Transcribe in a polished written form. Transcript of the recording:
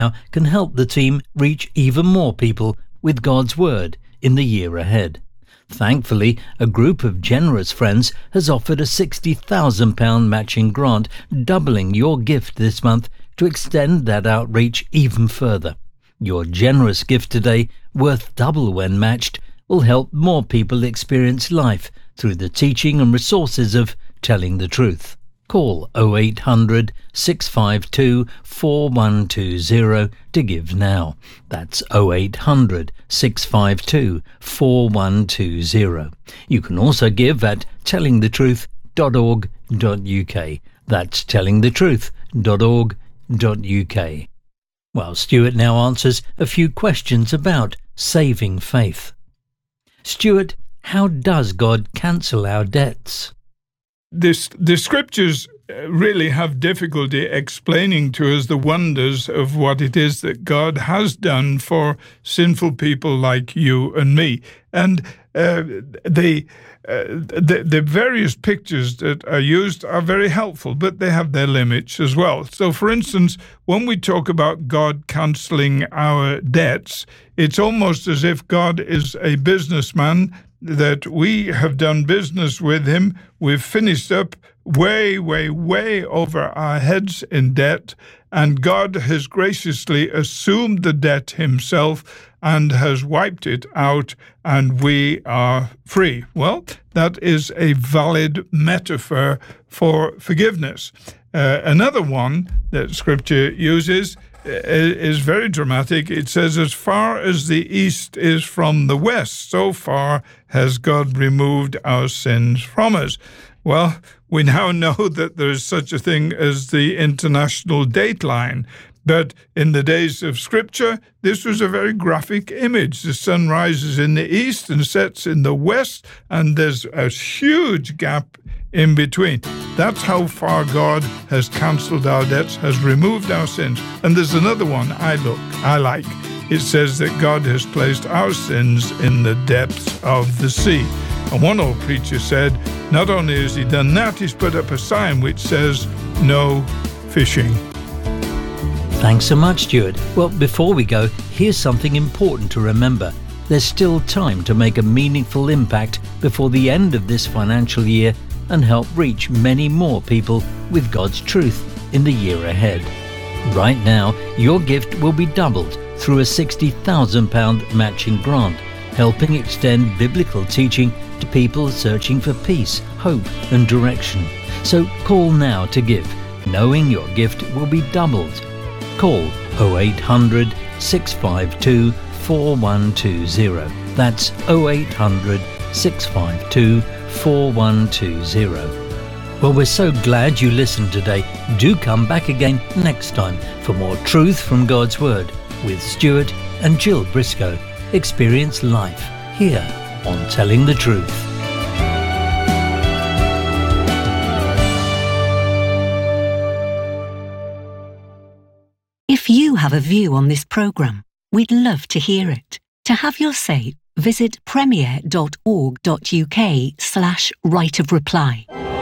can help the team reach even more people with God's Word in the year ahead. Thankfully, a group of generous friends has offered a £60,000 matching grant, doubling your gift this month to extend that outreach even further. Your generous gift today, worth double when matched, will help more people experience life through the teaching and resources of Telling the Truth. Call 0800 652 4120 to give now. That's 0800 652 4120. You can also give at tellingthetruth.org.uk. That's tellingthetruth.org.uk. Well, Stuart now answers a few questions about saving faith. Stuart, how does God cancel our debts? The scriptures really have difficulty explaining to us the wonders of what it is that God has done for sinful people like you and me. And the various pictures that are used are very helpful, but they have their limits as well. So, for instance, when we talk about God cancelling our debts, it's almost as if God is a businessman, that we have done business with him. We've finished up way, way, way over our heads in debt, and God has graciously assumed the debt himself and has wiped it out, and we are free. Well, that is a valid metaphor for forgiveness. Another one that Scripture uses is very dramatic. It says, as far as the east is from the west, so far has God removed our sins from us. Well, we now know that there is such a thing as the International Dateline. But in the days of Scripture, this was a very graphic image. The sun rises in the east and sets in the west, and there's a huge gap in between. That's how far God has cancelled our debts, has removed our sins. And there's another one I like. It says that God has placed our sins in the depths of the sea. And one old preacher said, not only has he done that, he's put up a sign which says, no fishing. Thanks so much, Stuart. Well, before we go, here's something important to remember. There's still time to make a meaningful impact before the end of this financial year and help reach many more people with God's truth in the year ahead. Right now, your gift will be doubled through a £60,000 matching grant, helping extend biblical teaching to people searching for peace, hope and direction. So call now to give, knowing your gift will be doubled. Call 0800 652 4120. That's 0800 652 4120. Well, we're so glad you listened today. Do come back again next time for more truth from God's Word with Stuart and Jill Briscoe. Experience life here on Telling the Truth. If you have a view on this programme, we'd love to hear it. To have your say, visit premier.org.uk/right of reply.